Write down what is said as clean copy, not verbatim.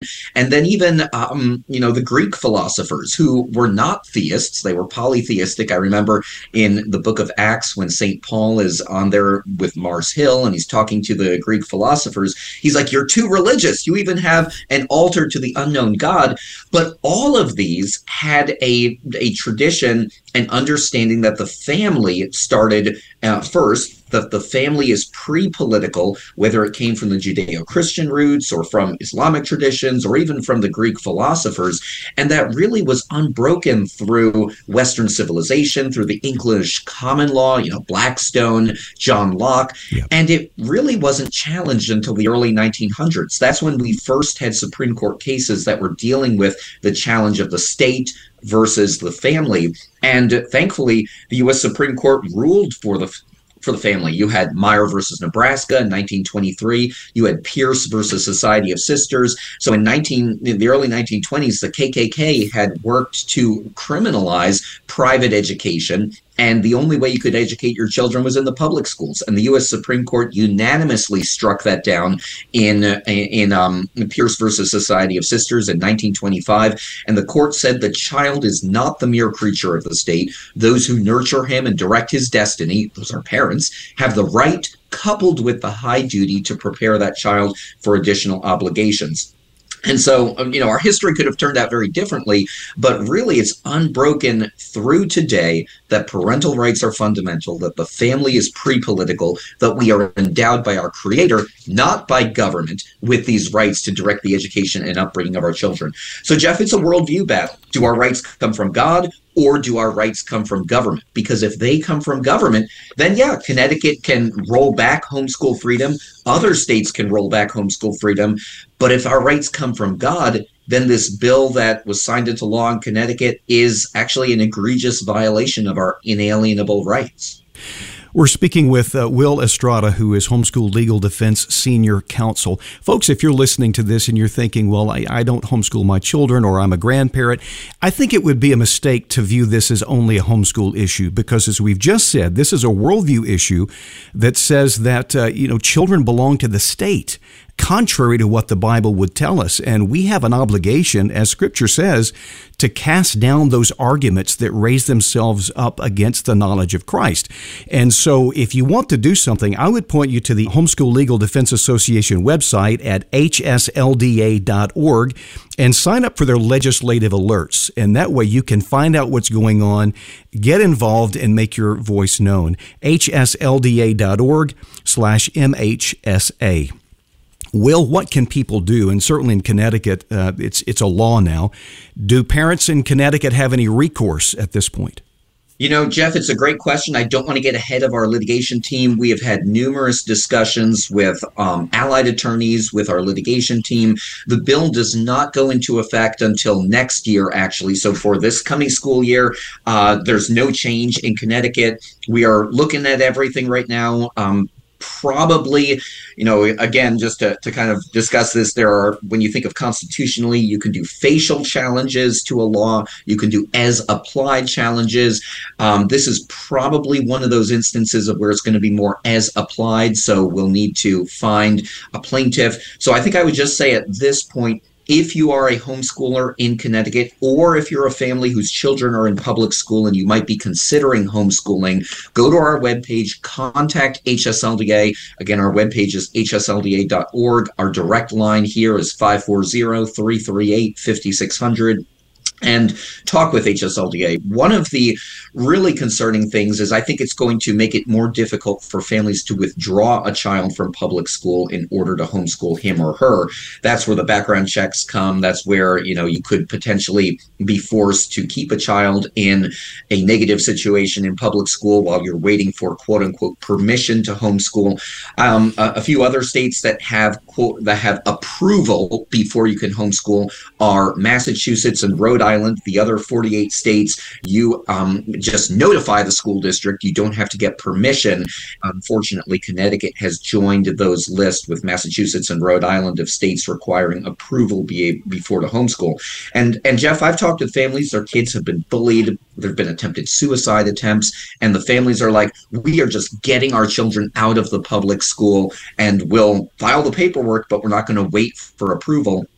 And then even, the Greek philosophers who were not theists, they were polytheistic. I remember in the book of Acts when St. Paul is on there with Mars Hill and he's talking to the Greek philosophers, he's like, you're too religious. You even have an altar to the unknown God. But all of these had a tradition and understanding that the family started first, that the family is pre-political, whether it came from the Judeo-Christian roots or from Islamic traditions or even from the Greek philosophers. And that really was unbroken through Western civilization, through the English common law, Blackstone, John Locke. Yeah. And it really wasn't challenged until the early 1900s. That's when we first had Supreme Court cases that were dealing with the challenge of the state versus the family. And thankfully, the U.S. Supreme Court ruled for the family. You had Meyer versus Nebraska in 1923. You had Pierce versus Society of Sisters. So in the early 1920s, the KKK had worked to criminalize private education. And the only way you could educate your children was in the public schools. And the U.S. Supreme Court unanimously struck that down in Pierce versus Society of Sisters in 1925. And the court said the child is not the mere creature of the state. Those who nurture him and direct his destiny, those are parents, have the right, coupled with the high duty, to prepare that child for additional obligations. And so, our history could have turned out very differently, but really it's unbroken through today that parental rights are fundamental, that the family is pre-political, that we are endowed by our Creator, not by government, with these rights to direct the education and upbringing of our children. So, Jeff, it's a worldview battle. Do our rights come from God, or do our rights come from government? Because if they come from government, then Connecticut can roll back homeschool freedom. Other states can roll back homeschool freedom. But if our rights come from God, then this bill that was signed into law in Connecticut is actually an egregious violation of our inalienable rights. We're speaking with Will Estrada, who is Homeschool Legal Defense Senior Counsel. Folks, if you're listening to this and you're thinking, well, I don't homeschool my children, or I'm a grandparent, I think it would be a mistake to view this as only a homeschool issue, because as we've just said, this is a worldview issue that says that, children belong to the state, contrary to what the Bible would tell us. And we have an obligation, as Scripture says, to cast down those arguments that raise themselves up against the knowledge of Christ. And so if you want to do something, I would point you to the Homeschool Legal Defense Association website at hslda.org and sign up for their legislative alerts. And that way you can find out what's going on, get involved, and make your voice known. hslda.org/MHSA. Will, what can people do? And certainly in Connecticut, it's a law now. Do parents in Connecticut have any recourse at this point? Jeff, it's a great question. I don't want to get ahead of our litigation team. We have had numerous discussions with allied attorneys, with our litigation team. The bill does not go into effect until next year, actually. So for this coming school year, there's no change in Connecticut. We are looking at everything right now. Probably, again, just to kind of discuss this, when you think of constitutionally, you can do facial challenges to a law. You can do as applied challenges. This is probably one of those instances of where it's going to be more as applied. So we'll need to find a plaintiff. So I think I would just say at this point, if you are a homeschooler in Connecticut, or if you're a family whose children are in public school and you might be considering homeschooling, go to our webpage, contact HSLDA. Again, our webpage is hslda.org. Our direct line here is 540-338-5600. And talk with HSLDA. One of the really concerning things is I think it's going to make it more difficult for families to withdraw a child from public school in order to homeschool him or her. That's where the background checks come. That's where, you could potentially be forced to keep a child in a negative situation in public school while you're waiting for quote unquote permission to homeschool. A few other states that have approval before you can homeschool are Massachusetts and Rhode Island. The other 48 states, you just notify the school district. You don't have to get permission. Unfortunately, Connecticut has joined those lists with Massachusetts and Rhode Island of states requiring approval before to homeschool. And Jeff, I've talked to families, their kids have been bullied. There have been attempted suicide attempts, and the families are like, we are just getting our children out of the public school, and we'll file the paperwork, but we're not going to wait for approval.